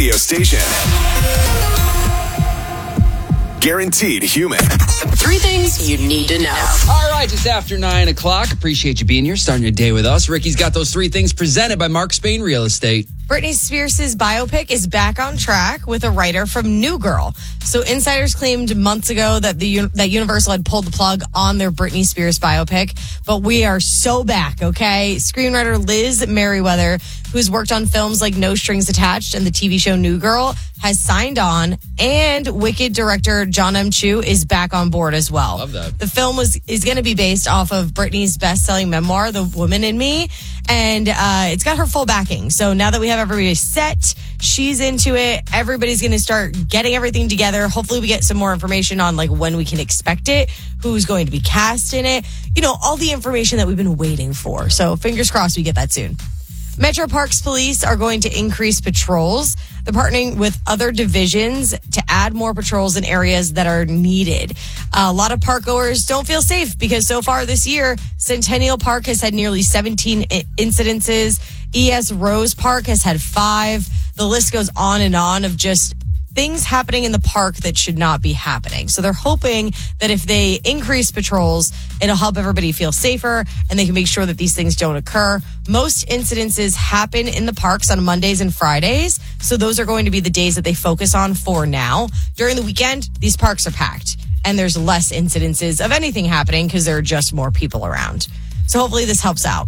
radio station. Guaranteed human. 3 things you need to know. All right, just after 9 o'clock. Appreciate you being here, starting your day with us. Ricky's got those 3 things presented by Mark Spain Real Estate. Britney Spears' biopic is back on track with a writer from New Girl. So insiders claimed months ago that that Universal had pulled the plug on their Britney Spears biopic, but we are so back, okay? Screenwriter Liz Merriweather, who's worked on films like No Strings Attached and the TV show New Girl, has signed on, and Wicked director John M. Chu is back on board as well. Love that. The film is going to be based off of Britney's best-selling memoir, The Woman in Me, and it's got her full backing. So now that we have everybody set, she's into it. Everybody's going to start getting everything together. Hopefully we get some more information on like when we can expect it, who's going to be cast in it, all the information that we've been waiting for. So fingers crossed we get that soon. Metro Parks Police are going to increase patrols. They're partnering with other divisions to add more patrols in areas that are needed. A lot of park goers don't feel safe because so far this year, Centennial Park has had nearly 17 incidences. ES Rose Park has had 5. The list goes on and on of just things happening in the park that should not be happening. So they're hoping that if they increase patrols, it'll help everybody feel safer and they can make sure that these things don't occur. Most incidences happen in the parks on Mondays and Fridays. So those are going to be the days that they focus on for now. During the weekend, these parks are packed and there's less incidences of anything happening because there are just more people around. So hopefully this helps out.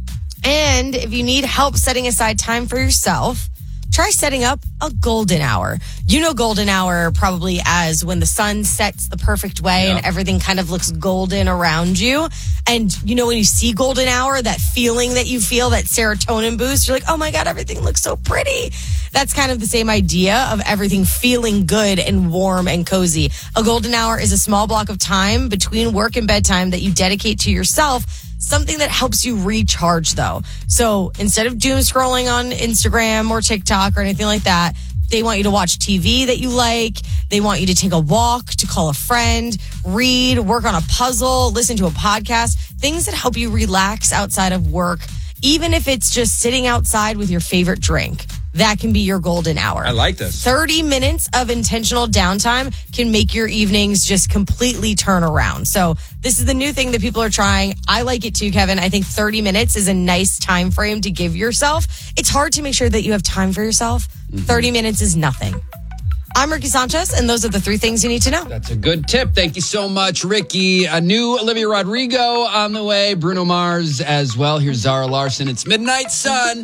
And if you need help setting aside time for yourself, try setting up a golden hour. You know golden hour probably as when the sun sets the perfect way and everything kind of looks golden around you. And when you see golden hour, that feeling that you feel, that serotonin boost, you're like, oh my God, everything looks so pretty. That's kind of the same idea of everything feeling good and warm and cozy. A golden hour is a small block of time between work and bedtime that you dedicate to yourself. Something that helps you recharge, though. So instead of doom scrolling on Instagram or TikTok or anything like that, they want you to watch TV that you like. They want you to take a walk, to call a friend, read, work on a puzzle, listen to a podcast, things that help you relax outside of work, even if it's just sitting outside with your favorite drink. That can be your golden hour. I like this. 30 minutes of intentional downtime can make your evenings just completely turn around. So this is the new thing that people are trying. I like it too, Kevin. I think 30 minutes is a nice time frame to give yourself. It's hard to make sure that you have time for yourself. 30 minutes is nothing. I'm Ricky Sanchez, and those are the 3 things you need to know. That's a good tip. Thank you so much, Ricky. A new Olivia Rodrigo on the way. Bruno Mars as well. Here's Zara Larson. It's Midnight Sun.